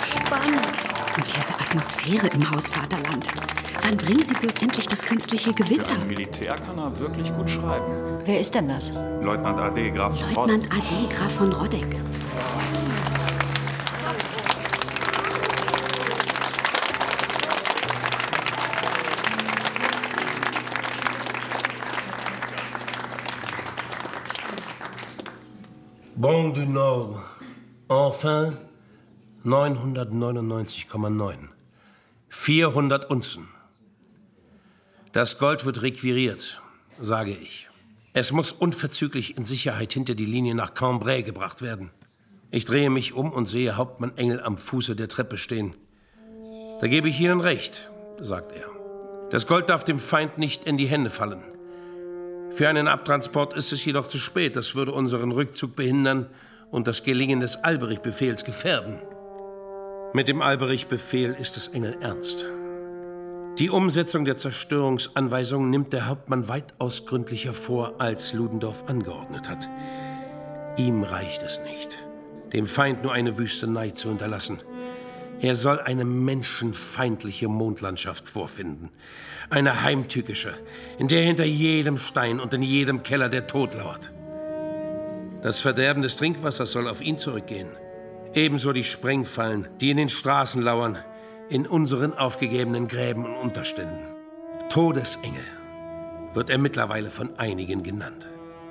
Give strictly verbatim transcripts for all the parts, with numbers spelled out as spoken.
spannend. Und diese Atmosphäre im Haus Vaterland. Wann bringen Sie bloß endlich das künstliche Gewitter? Für einen Militär kann er wirklich gut schreiben. Wer ist denn das? Leutnant A D Graf von Rodek. Leutnant A D Graf von Rodek. Bon du Nord. Enfin neunhundertneunundneunzig Komma neun. vierhundert Unzen. Das Gold wird requiriert, sage ich. Es muss unverzüglich in Sicherheit hinter die Linie nach Cambrai gebracht werden. Ich drehe mich um und sehe Hauptmann Engel am Fuße der Treppe stehen. Da gebe ich Ihnen recht, sagt er. Das Gold darf dem Feind nicht in die Hände fallen. Für einen Abtransport ist es jedoch zu spät. Das würde unseren Rückzug behindern und das Gelingen des Alberich-Befehls gefährden. Mit dem Alberich-Befehl ist es Engel ernst. Die Umsetzung der Zerstörungsanweisungen nimmt der Hauptmann weitaus gründlicher vor, als Ludendorff angeordnet hat. Ihm reicht es nicht, dem Feind nur eine Wüstenei zu hinterlassen. Er soll eine menschenfeindliche Mondlandschaft vorfinden. Eine heimtückische, in der hinter jedem Stein und in jedem Keller der Tod lauert. Das Verderben des Trinkwassers soll auf ihn zurückgehen. Ebenso die Sprengfallen, die in den Straßen lauern, in unseren aufgegebenen Gräben und Unterständen. Todesengel wird er mittlerweile von einigen genannt.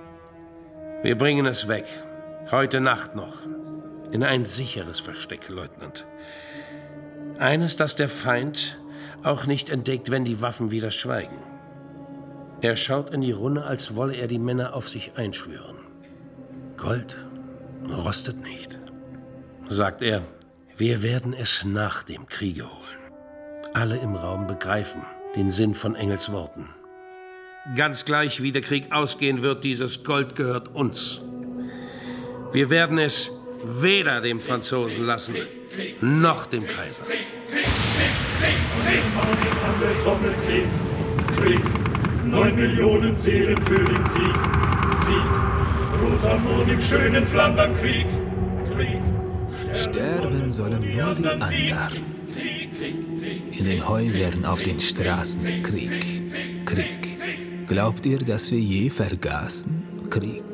Wir bringen es weg, heute Nacht noch, in ein sicheres Versteck, Leutnant. Eines, das der Feind auch nicht entdeckt, wenn die Waffen wieder schweigen. Er schaut in die Runde, als wolle er die Männer auf sich einschwören. Gold rostet nicht, sagt er. Wir werden es nach dem Kriege holen. Alle im Raum begreifen den Sinn von Engels Worten. Ganz gleich, wie der Krieg ausgehen wird, dieses Gold gehört uns. Wir werden es weder dem Franzosen lassen, noch dem Kaiser. Krieg, Krieg, Krieg, Krieg, Krieg, Krieg, neun Millionen Seelen für den Sieg, Sieg, Roter Mond im schönen Flandern-Krieg, Krieg. Sterben sollen nur die anderen. In den Häusern, auf den Straßen, Krieg, Krieg. Glaubt ihr, dass wir je vergaßen? Krieg.